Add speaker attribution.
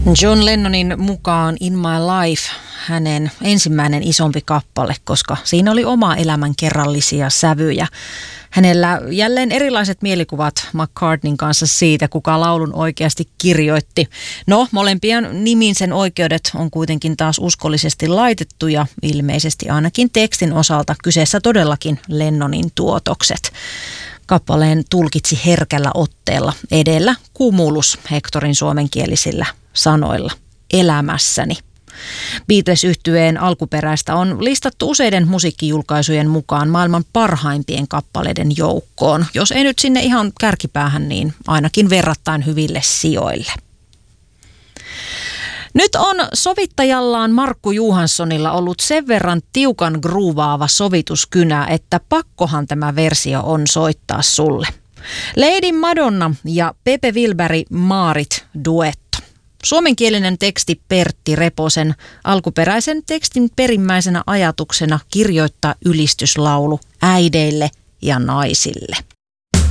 Speaker 1: John Lennonin mukaan In My Life hänen ensimmäinen isompi kappale, koska siinä oli oma elämän kerrallisia sävyjä. Hänellä jälleen erilaiset mielikuvat McCartneyn kanssa siitä, kuka laulun oikeasti kirjoitti. No, molempien nimiin sen oikeudet on kuitenkin taas uskollisesti laitettu ja ilmeisesti ainakin tekstin osalta kyseessä todellakin Lennonin tuotokset. Kappaleen tulkitsi herkällä otteella edellä Cumulus Hectorin suomenkielisillä sanoilla elämässäni. Beatles-yhtyeen alkuperäistä on listattu useiden musiikkijulkaisujen mukaan maailman parhaimpien kappaleiden joukkoon. Jos ei nyt sinne ihan kärkipäähän, niin ainakin verrattain hyville sijoille. Nyt on sovittajallaan Markku Johanssonilla ollut sen verran tiukan groovaava sovituskynä, että pakkohan tämä versio on soittaa sulle. Lady Madonna ja Pepe Wilberg Maarit duetto. Suomenkielinen teksti Pertti Reposen alkuperäisen tekstin perimmäisenä ajatuksena kirjoittaa ylistyslaulu äideille ja naisille.